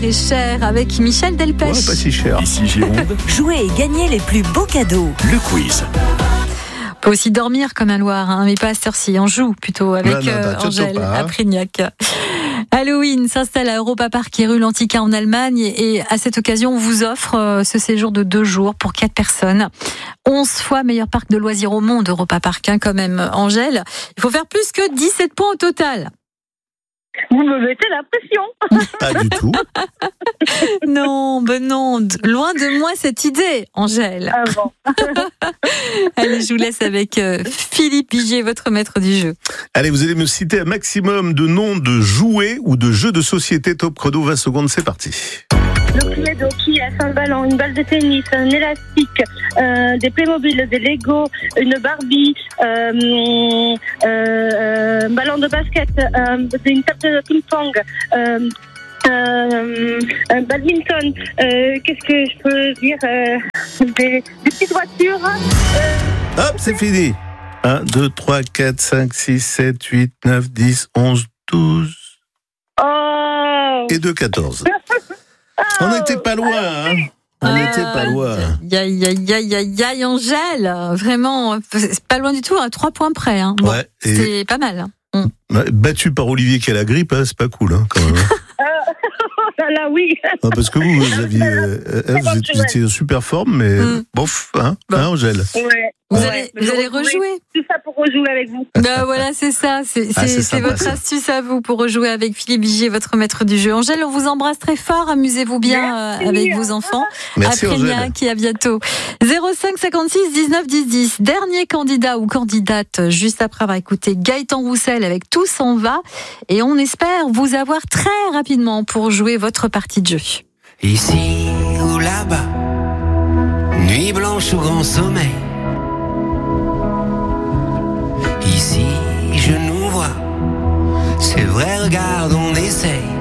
Et cher avec Michel Delpech. Ouais, pas si cher. Ici Gironde, Jouez et gagnez les plus beaux cadeaux. le quiz. On peut aussi dormir comme un Loir, mais pas à cette heure-ci. On joue plutôt avec Angèle à Prignac. Halloween s'installe à Europa Park et rue L'Antica en Allemagne. Et à cette occasion, on vous offre ce séjour de 2 jours pour 4 personnes. 11 fois meilleur parc de loisirs au monde, Europa Park, quand même, Angèle. Il faut faire plus que 17 points au total. Vous me mettez la pression. Pas du tout. Non, loin de moi cette idée, Angèle. Ah bon. Allez, je vous laisse avec Philippe Vigier, votre maître du jeu. Allez, vous allez me citer un maximum de noms de jouets ou de jeux de société. Top chrono, 20 secondes, c'est parti. Le Cluedo, qui a 5 ballons, une balle de tennis, un élastique, des Playmobil, des Lego, une Barbie, un ballon de basket, une table de ping-pong, un badminton, qu'est-ce que je peux dire, des petites voitures. Hop, c'est fini. 1, 2, 3, 4, 5, 6, 7, 8, 9, 10, 11, 12 Oh. et 2, 14. On n'était pas loin, hein. On n'était pas loin. Aïe, Angèle. Vraiment, c'est pas loin du tout, à 3 points près. Hein. Bon, Ouais, c'est pas mal. battu par Olivier qui a la grippe, hein, c'est pas cool, hein, quand même. Là, oui. Non, parce que vous aviez, vous étiez en super forme, mais bof, hein, Angèle. Ouais. Vous allez rejouer. Tout ça pour rejouer avec vous. Voilà, c'est ça. C'est sympa, votre ça. astuce à vous pour rejouer avec Philippe Vigier, votre maître du jeu. Angèle, on vous embrasse très fort. Amusez-vous bien avec vos enfants. Merci, à Prignac Angèle. et à bientôt. 05 56 19 10 10. Dernier candidat ou candidate juste après avoir écouté Gaëtan Roussel avec Tout s'en va. Et on espère vous avoir très rapidement pour jouer votre partie de jeu. Ici ou là-bas, nuit blanche ou grand sommeil. Ici je nous vois, c'est vrai, regarde, on essaye.